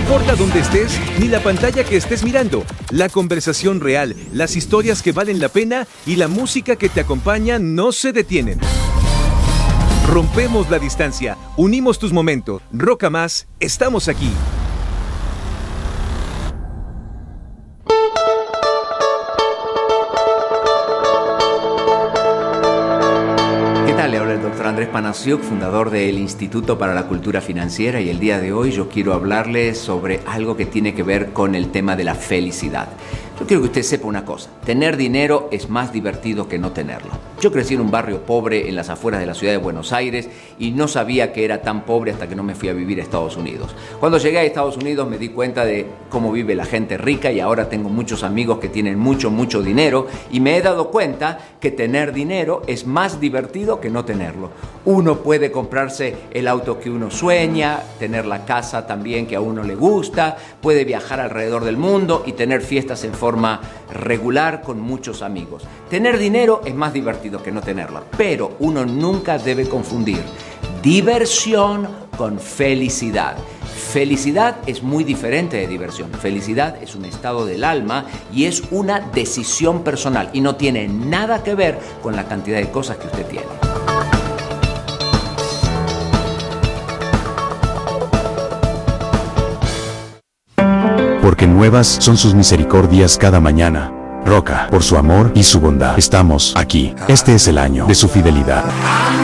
importa dónde estés, ni la pantalla que estés mirando, la conversación real, las historias que valen la pena y la música que te acompaña no se detienen. Rompemos la distancia, unimos tus momentos. Roca Más, estamos aquí. Le habla el doctor Andrés Panasiuk, fundador del Instituto para la Cultura Financiera, y el día de hoy yo quiero hablarles sobre algo que tiene que ver con el tema de la felicidad. Yo quiero que usted sepa una cosa: tener dinero es más divertido que no tenerlo. Yo crecí en un barrio pobre en las afueras de la ciudad de Buenos Aires y no sabía que era tan pobre hasta que no me fui a vivir a Estados Unidos. Cuando llegué a Estados Unidos me di cuenta de cómo vive la gente rica y ahora tengo muchos amigos que tienen mucho dinero y me he dado cuenta que tener dinero es más divertido que no tenerlo. Uno puede comprarse el auto que uno sueña, tener la casa también que a uno le gusta, puede viajar alrededor del mundo y tener fiestas en forma regular con muchos amigos. Tener dinero es más divertido que no tenerlo, pero uno nunca debe confundir diversión con felicidad. Felicidad es muy diferente de diversión. Felicidad es un estado del alma y es una decisión personal y no tiene nada que ver con la cantidad de cosas que usted tiene. Porque nuevas son sus misericordias cada mañana. Roca, por su amor y su bondad, estamos aquí. Este es el año de su fidelidad.